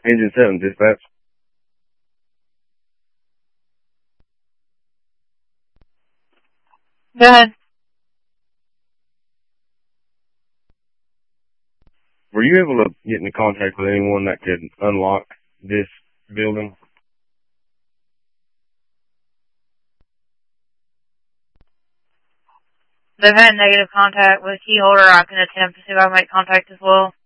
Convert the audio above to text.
Engine 7, dispatch. Go ahead. Were you able to get into contact with anyone that could unlock this building? They've had negative contact with key holder. I can attempt to see if I can make contact as well.